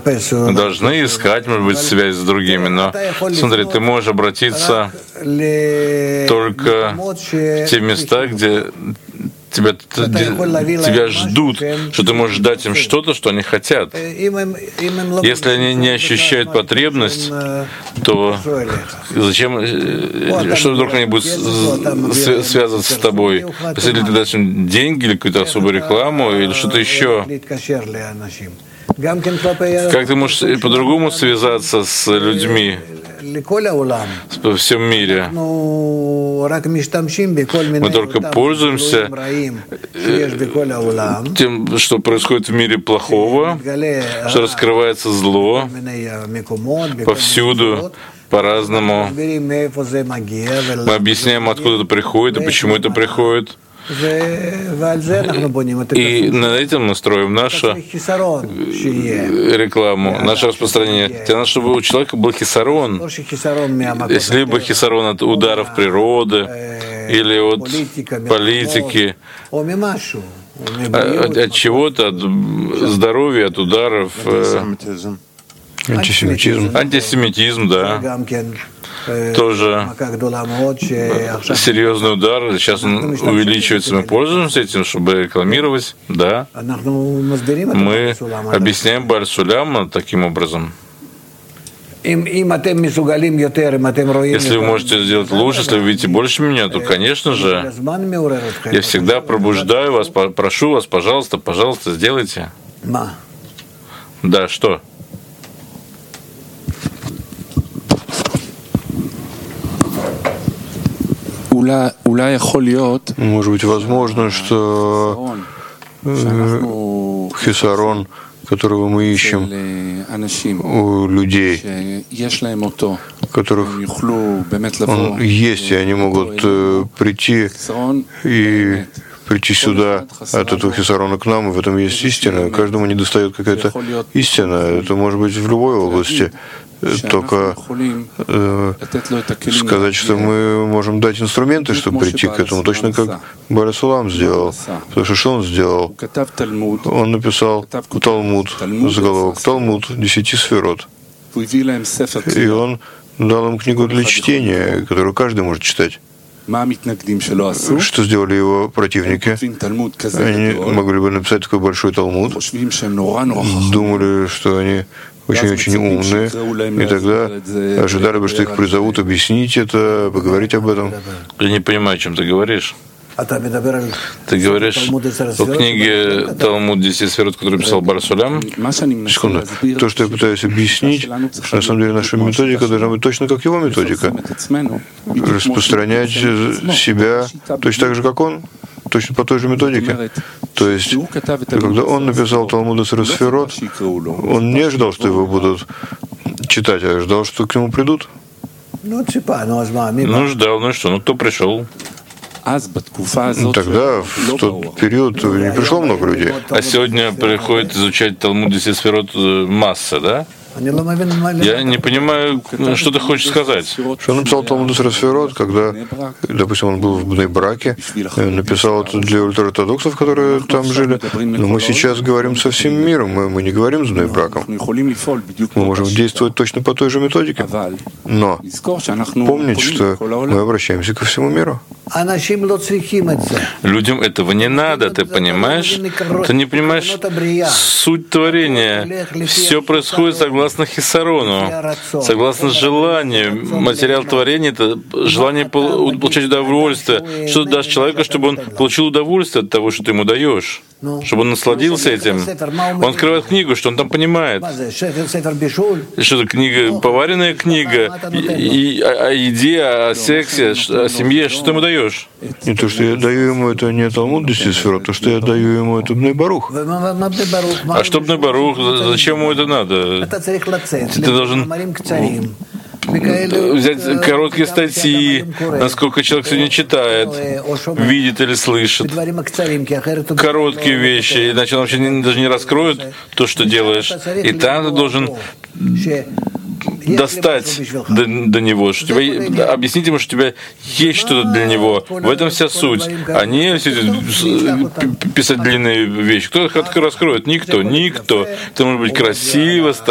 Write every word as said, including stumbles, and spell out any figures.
Мы должны искать, может быть, связь с другими, но смотри, ты можешь обратиться только в те места, где тебя, тебя ждут, что ты можешь дать им что-то, что они хотят. Если они не ощущают потребность, то зачем, что вдруг они будут связываться с тобой? Если ты дашь им деньги или какую-то особую рекламу или что-то еще? Как ты можешь по-другому связаться с людьми во всем мире? Мы только пользуемся тем, что происходит в мире плохого, что раскрывается зло повсюду, по-разному. Мы объясняем, откуда это приходит и почему это приходит. И над этим мы строим нашу рекламу, наше распространение. Тебе надо, чтобы у человека был хисарон. Если либо хисарон от ударов природы, или от политики, от, от чего-то, от здоровья, от ударов. Антисемитизм. Антисемитизм, да. Тоже серьезный удар. Сейчас он увеличивается. Мы пользуемся этим, чтобы рекламировать. Да. Мы объясняем Бааль Сулям таким образом. Если вы можете сделать лучше, если вы видите больше меня, то, конечно же, я всегда пробуждаю вас, прошу вас, пожалуйста, пожалуйста, сделайте. Да, что? Может быть, возможно, что хисарон, которого мы ищем у людей, у которых он есть, и они могут прийти и прийти сюда от этого хисарона к нам, и в этом есть истина. Каждому недостает какая-то истина. Это может быть в любой области. Только э, сказать, что мы можем дать инструменты, чтобы прийти к этому, точно как Бааль Сулам сделал. Потому что что он сделал? Он написал Талмуд, заголовок Талмуд, десяти сферот. И он дал им книгу для чтения, которую каждый может читать. Что сделали его противники? Они могли бы написать такой большой Талмуд, думали, что они очень-очень умные, и тогда ожидали бы, что их призовут объяснить это, поговорить об этом. Я не понимаю, о чем ты говоришь. Ты говоришь о книге Талмуд десяти сферот, которую писал Бааль Сулам? Секунду. То, что я пытаюсь объяснить, что на самом деле наша методика должна быть точно как его методика. Распространять себя точно так же, как он, точно по той же методике. То есть, когда он написал Талмуд десяти сферот, он не ждал, что его будут читать, а ждал, что к нему придут. Ну, ждал, ну и что? Ну, кто пришел? Тогда, в тот период, не пришло много людей. А сегодня приходит изучать Талмуд десяти сферот масса, да? Я не понимаю, что ты хочешь сказать. Что он написал Талмуд десяти сферот, когда, допустим, он был в Бней-Браке, написал это для ультраортодоксов, которые там жили. Но мы сейчас говорим со всем миром, мы, мы не говорим с Бней-Браком. Мы можем действовать точно по той же методике. Но помнить, что мы обращаемся ко всему миру. Людям этого не надо, ты понимаешь? Ты не понимаешь суть творения. Все происходит согласно хисарону, согласно желанию. Материал творения — это желание получать удовольствие. Что ты дашь человеку, чтобы он получил удовольствие от того, что ты ему даешь? Чтобы он насладился этим. Он открывает книгу, что он там понимает. Что это книга, поваренная книга, и, и, о, о еде, о сексе, о семье. Что ты ему даешь? Не то, что я даю ему, это не Талмуд десяти сферот, то, что я даю ему, это Бней-Барух. А что Бней-Барух? Зачем ему это надо? Ты должен взять короткие статьи, насколько человек сегодня читает, видит или слышит. Короткие вещи, иначе он вообще не, даже не раскроет то, что делаешь. И там ты должен достать до, до него, что тебя, объяснить ему, что у тебя есть что-то для него. В этом вся суть. А не писать длинные вещи. Кто их раскроет? Никто. Никто. Это может быть красиво,